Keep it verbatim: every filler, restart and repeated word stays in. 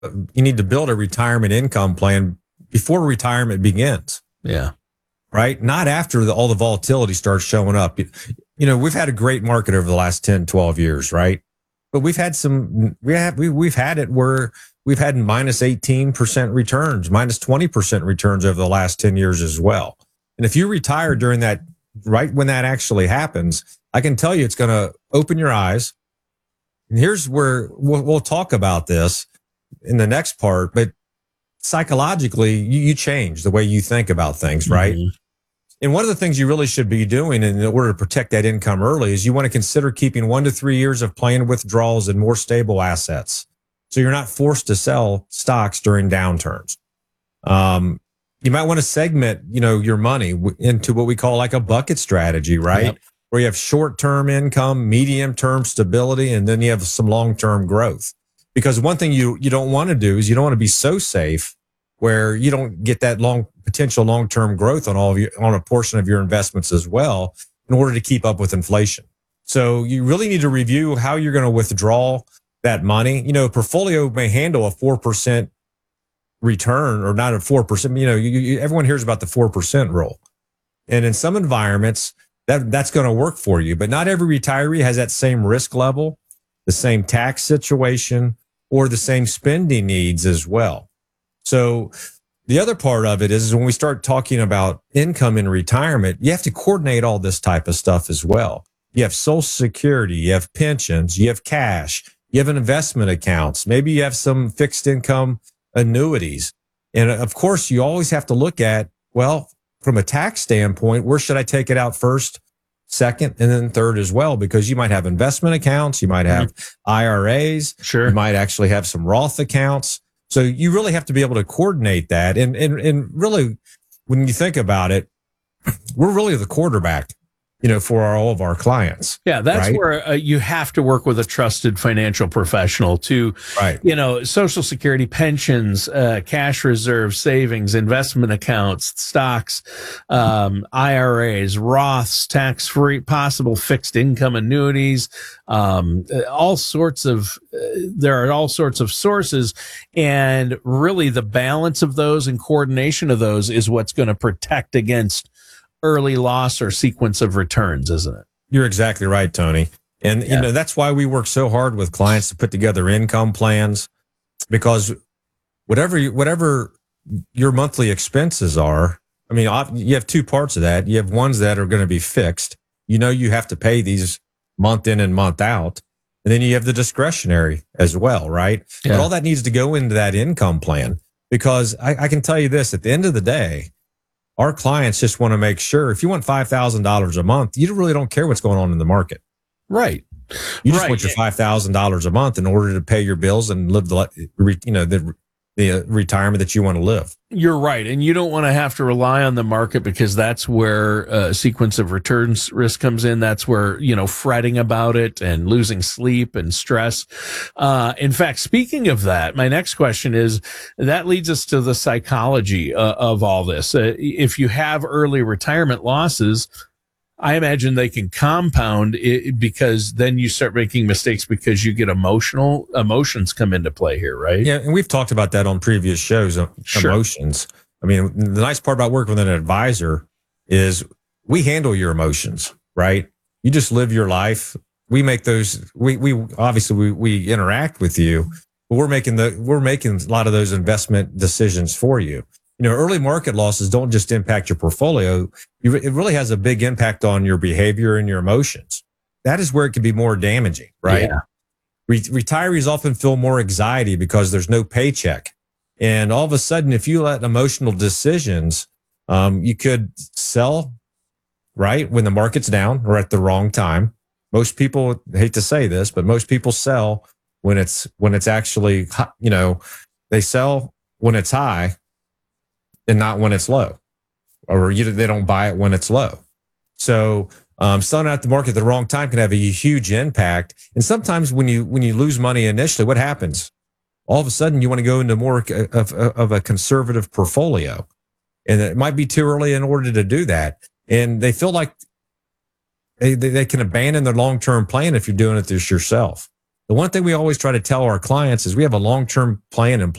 you need to build a retirement income plan before retirement begins. Yeah. Right? Not after the, all the volatility starts showing up. You, you know, we've had a great market over the last ten, twelve years, right? But we've had some, we have, we, we've had it where we've had minus eighteen percent returns, minus twenty percent returns over the last ten years as well. And if you retire during that, right when that actually happens, I can tell you it's going to open your eyes. And here's where we'll, we'll talk about this in the next part, but psychologically, you, you change the way you think about things, right? Mm-hmm. And one of the things you really should be doing in order to protect that income early is you want to consider keeping one to three years of planned withdrawals and more stable assets. So you're not forced to sell stocks during downturns. Um, you might want to segment, you know, your money into what we call like a bucket strategy, right? Yep. Where you have short-term income, medium-term stability, and then you have some long-term growth. Because one thing you, you don't want to do is you don't want to be so safe where you don't get that long potential long-term growth on all of your, on a portion of your investments as well in order to keep up with inflation. So you really need to review how you're going to withdraw that money. You know, a portfolio may handle a four percent return or not a four percent. You know, you, you, everyone hears about the four percent rule. And in some environments, that that's going to work for you. But not every retiree has that same risk level, the same tax situation, or the same spending needs as well. So the other part of it is, is when we start talking about income in retirement, you have to coordinate all this type of stuff as well. You have Social Security, you have pensions, you have cash, you have investment accounts. Maybe you have some fixed income annuities. And of course, you always have to look at, well, from a tax standpoint, where should I take it out first, second, and then third as well? Because you might have investment accounts, you might have mm-hmm. I R As, sure. You might actually have some Roth accounts. So you really have to be able to coordinate that. And, and, and really, when you think about it, we're really the quarterback, you know, for our, all of our clients. Yeah, that's right? where uh, you have to work with a trusted financial professional to, right. you know, Social Security, pensions, uh, cash reserves, savings, investment accounts, stocks, um, I R As, Roths, tax-free, possible fixed income annuities, um, all sorts of, uh, there are all sorts of sources. And really the balance of those and coordination of those is what's going to protect against early loss or sequence of returns, isn't it? You're exactly right, Tony. And, yeah. you know, that's why we work so hard with clients to put together income plans, because whatever, you, whatever your monthly expenses are, I mean, you have two parts of that. You have ones that are going to be fixed. You know, you have to pay these month in and month out. And then you have the discretionary as well, right? Yeah. But all that needs to go into that income plan, because I, I can tell you this, at the end of the day, our clients just want to make sure if you want five thousand dollars a month, you really don't care what's going on in the market. Right. You just right. want your five thousand dollars a month in order to pay your bills and live the, you know, the, the retirement that you want to live. You're right. And you don't want to have to rely on the market, because that's where a sequence of returns risk comes in. That's where, you know, fretting about it and losing sleep and stress. Uh, in fact, speaking of that, my next question is, that leads us to the psychology uh, of all this. Uh, if you have early retirement losses, I imagine they can compound it, because then you start making mistakes because you get emotional emotions come into play here, right? Yeah. And we've talked about that on previous shows, uh, sure. emotions. I mean, the nice part about working with an advisor is we handle your emotions, right? You just live your life. We make those, we, we obviously we, we interact with you, but we're making the, we're making a lot of those investment decisions for you. You know, early market losses don't just impact your portfolio. It really has a big impact on your behavior and your emotions. That is where it can be more damaging, right? Yeah. Re- retirees often feel more anxiety because there's no paycheck. And all of a sudden, if you let emotional decisions, um, you could sell, right, when the market's down or at the wrong time. Most people, hate to say this, but most people sell when it's, when it's actually, you know, they sell when it's high and not when it's low, or you, they don't buy it when it's low. So um, selling out the market at the wrong time can have a huge impact. And sometimes when you when you lose money initially, what happens? All of a sudden, you want to go into more of, of a conservative portfolio, and it might be too early in order to do that. And they feel like they they, they can abandon their long term plan if you're doing it this yourself. the one thing we always try to tell our clients is we have a long-term plan in